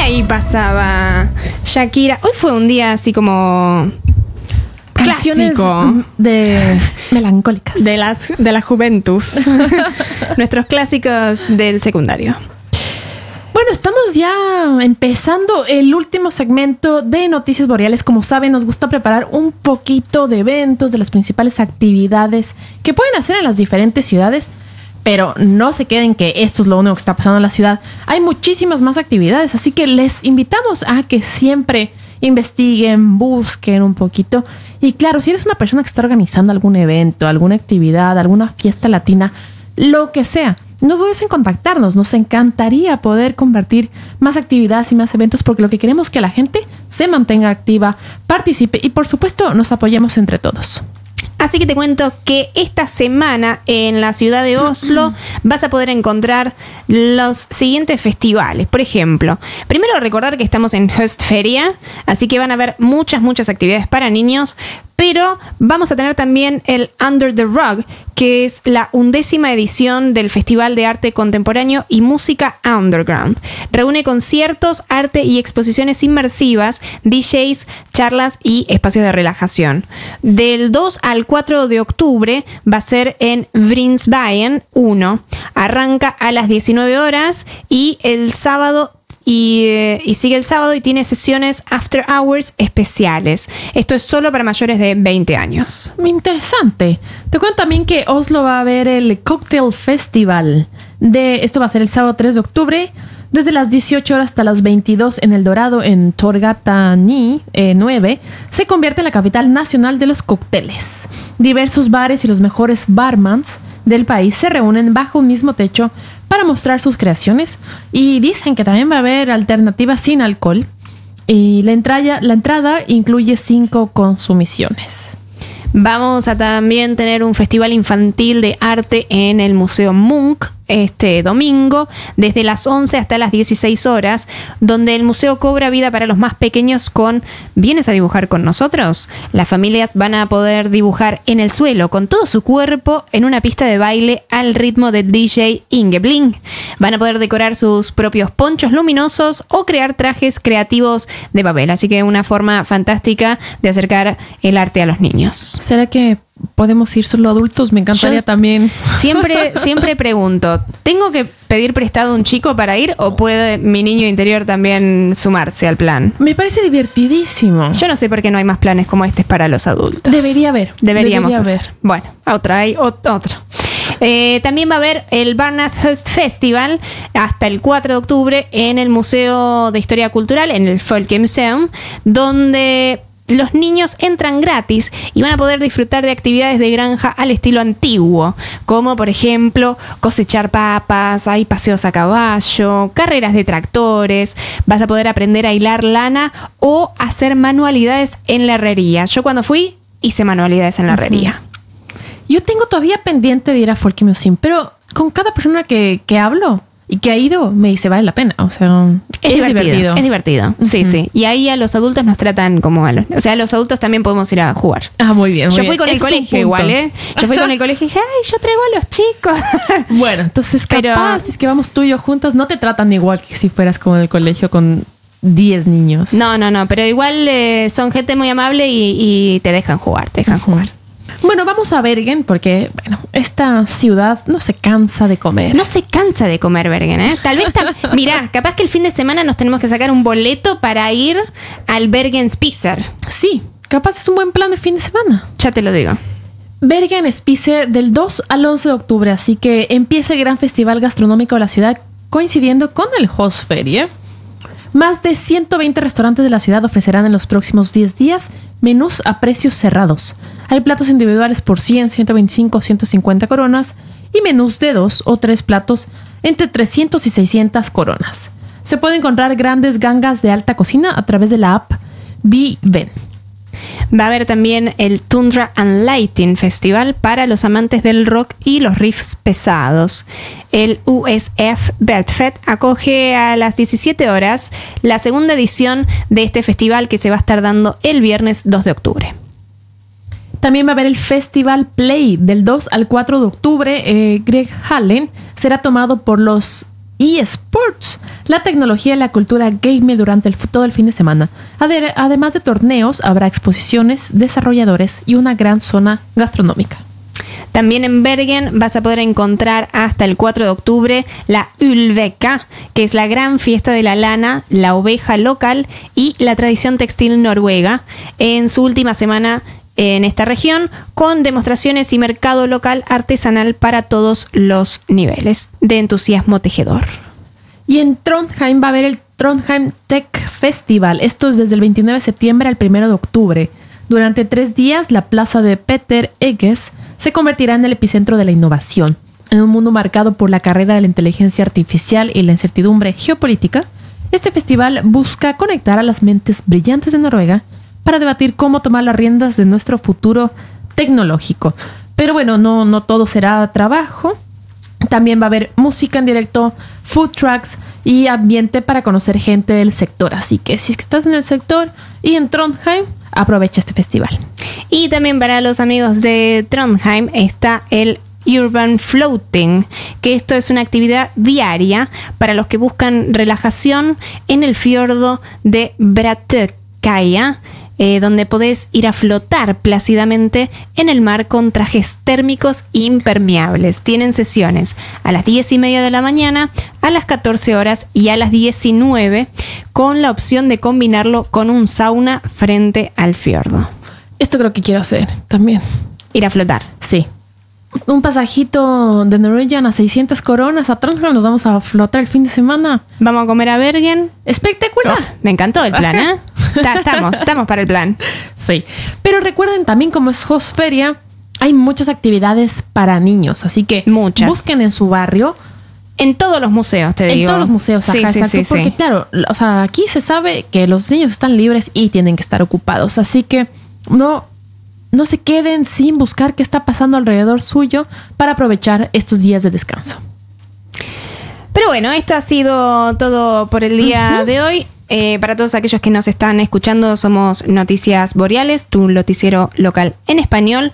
Ahí pasaba Shakira. Hoy fue un día así como canciones clásico de melancólicas de la Juventus. Nuestros clásicos del secundario. Bueno, estamos ya empezando el último segmento de Noticias Boreales. Como saben, nos gusta preparar un poquito de eventos, de las principales actividades que pueden hacer en las diferentes ciudades. Pero no se queden que esto es lo único que está pasando en la ciudad. Hay muchísimas más actividades, así que les invitamos a que siempre investiguen, busquen un poquito. Y claro, si eres una persona que está organizando algún evento, alguna actividad, alguna fiesta latina, lo que sea, no dudes en contactarnos. Nos encantaría poder compartir más actividades y más eventos, porque lo que queremos es que la gente se mantenga activa, participe y por supuesto nos apoyemos entre todos. Así que te cuento que esta semana en la ciudad de Oslo vas a poder encontrar los siguientes festivales. Por ejemplo, primero recordar que estamos en Höstferia, así que van a haber muchas actividades para niños, pero vamos a tener también el Under the Rug, que es la 11ª edición del Festival de Arte Contemporáneo y Música Underground. Reúne conciertos, arte y exposiciones inmersivas, DJs, charlas y espacios de relajación. Del 2 al 4 de octubre va a ser en Vrinsveien 1. Arranca a las 19 horas y el sábado y sigue el sábado y tiene sesiones after hours especiales. Esto es solo para mayores de 20 años. Interesante. Te cuento también que Oslo va a haber el Cocktail Festival. Esto va a ser el sábado 3 de octubre, desde las 18 horas hasta las 22 en El Dorado, en Torgatani 9. Se convierte en la capital nacional de los cócteles. Diversos bares y los mejores barmans del país se reúnen bajo un mismo techo para mostrar sus creaciones, y dicen que también va a haber alternativas sin alcohol, y la entrada incluye 5 consumiciones. Vamos a también tener un festival infantil de arte en el Museo Munch este domingo, desde las 11 hasta las 16 horas, donde el museo cobra vida para los más pequeños con ¿vienes a dibujar con nosotros? Las familias van a poder dibujar en el suelo con todo su cuerpo en una pista de baile al ritmo del DJ Ingebling. Van a poder decorar sus propios ponchos luminosos o crear trajes creativos de papel. Así que una forma fantástica de acercar el arte a los niños. ¿Será que podemos ir solo adultos? Me encantaría también. Siempre pregunto, ¿tengo que pedir prestado a un chico para ir o puede mi niño interior también sumarse al plan? Me parece divertidísimo. Yo no sé por qué no hay más planes como este para los adultos. Debería haber. Deberíamos hacer. Bueno, hay otro. También va a haber el Barnas Höst Festival hasta el 4 de octubre en el Museo de Historia Cultural, en el Folkemuseum, donde los niños entran gratis y van a poder disfrutar de actividades de granja al estilo antiguo, como por ejemplo cosechar papas, hay paseos a caballo, carreras de tractores, vas a poder aprender a hilar lana o hacer manualidades en la herrería. Yo cuando fui hice manualidades en la herrería. Yo tengo todavía pendiente de ir a Folkemuseum, pero con cada persona que hablo y que ha ido, me dice, vale la pena. O sea, es divertido. Es divertido, sí. Y ahí a los adultos nos tratan como a los adultos también podemos ir a jugar. Ah, muy bien. Yo fui con el colegio igual, ¿eh? Yo fui con el colegio y dije, ay, yo traigo a los chicos. Bueno, entonces capaz, si es que vamos tú y yo juntas, no te tratan igual que si fueras con el colegio con 10 niños. No, pero igual son gente muy amable y te dejan jugar, Bueno, vamos a Bergen porque, esta ciudad no se cansa de comer. No se cansa de comer Bergen, ¿eh? Tal vez, mirá, capaz que el fin de semana nos tenemos que sacar un boleto para ir al Bergen Spiser. Sí, capaz es un buen plan de fin de semana. Ya te lo digo. Bergen Spiser del 2 al 11 de octubre, así que empieza el gran festival gastronómico de la ciudad coincidiendo con el Höstferia. Más de 120 restaurantes de la ciudad ofrecerán en los próximos 10 días menús a precios cerrados. Hay platos individuales por 100, 125, 150 coronas y menús de 2 o 3 platos entre 300 y 600 coronas. Se pueden encontrar grandes gangas de alta cocina a través de la app Viven. Va a haber también el Tundra and Lighting Festival para los amantes del rock y los riffs pesados. El USF Bertfett acoge a las 17 horas la segunda edición de este festival que se va a estar dando el viernes 2 de octubre. También va a haber el Festival Play del 2 al 4 de octubre. Greg Hallen será tomado por los eSports, la tecnología y la cultura gamer durante todo el fin de semana. Además de torneos, habrá exposiciones, desarrolladores y una gran zona gastronómica. También en Bergen vas a poder encontrar hasta el 4 de octubre la Ulveka, que es la gran fiesta de la lana, la oveja local y la tradición textil noruega, en su última semana en esta región, con demostraciones y mercado local artesanal para todos los niveles de entusiasmo tejedor. Y en Trondheim va a haber el Trondheim Tech Festival. Esto es desde el 29 de septiembre al 1 de octubre. Durante 3 días, la plaza de Peter Egges se convertirá en el epicentro de la innovación. En un mundo marcado por la carrera de la inteligencia artificial y la incertidumbre geopolítica, este festival busca conectar a las mentes brillantes de Noruega para debatir cómo tomar las riendas de nuestro futuro tecnológico. Pero bueno, no todo será trabajo. También va a haber música en directo, food trucks y ambiente para conocer gente del sector. Así que si estás en el sector y en Trondheim, aprovecha este festival. Y también para los amigos de Trondheim está el Urban Floating, que esto es una actividad diaria para los que buscan relajación en el fiordo de Brattøya, donde podés ir a flotar plácidamente en el mar con trajes térmicos impermeables. Tienen sesiones a las 10:30 de la mañana, a las 14 horas y a las 19, con la opción de combinarlo con un sauna frente al fiordo. Esto creo que quiero hacer también. Ir a flotar. Sí. Un pasajito de Norwegian a 600 coronas a Trondheim. Nos vamos a flotar el fin de semana. Vamos a comer a Bergen. Espectacular. Oh, me encantó el plan, ¿eh? Estamos para el plan. Sí. Pero recuerden también, como es Höstferia, hay muchas actividades para niños. Así que busquen en su barrio. En todos los museos, te digo. En todos los museos, sí, ajá, exacto. Porque claro, o sea, aquí se sabe que los niños están libres y tienen que estar ocupados. Así que no se queden sin buscar qué está pasando alrededor suyo para aprovechar estos días de descanso. Pero bueno, esto ha sido todo por el día de hoy. Para todos aquellos que nos están escuchando, somos Noticias Boreales, tu noticiero local en español.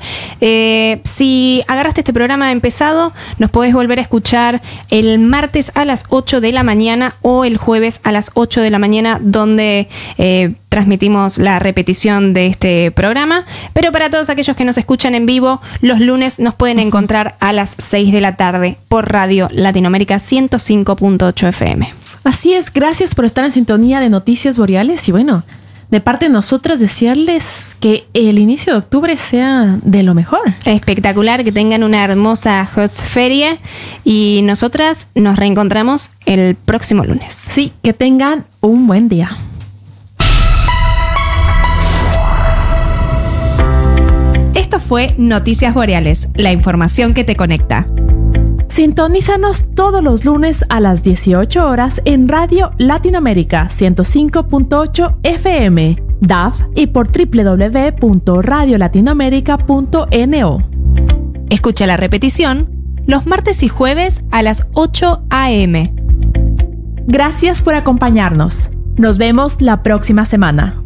Si agarraste este programa empezado, nos podés volver a escuchar el martes a las 8 de la mañana o el jueves a las 8 de la mañana, donde transmitimos la repetición de este programa. Pero para todos aquellos que nos escuchan en vivo, los lunes nos pueden encontrar a las 6 de la tarde por Radio Latinoamérica 105.8 FM. Así es, gracias por estar en sintonía de Noticias Boreales y bueno, de parte de nosotras desearles que el inicio de octubre sea de lo mejor. Espectacular, que tengan una hermosa Höstferia y nosotras nos reencontramos el próximo lunes. Sí, que tengan un buen día. Esto fue Noticias Boreales, la información que te conecta. Sintonízanos todos los lunes a las 18 horas en Radio Latinoamérica 105.8 FM, DAF y por www.radiolatinoamerica.no. Escucha la repetición los martes y jueves a las 8 a.m. Gracias por acompañarnos. Nos vemos la próxima semana.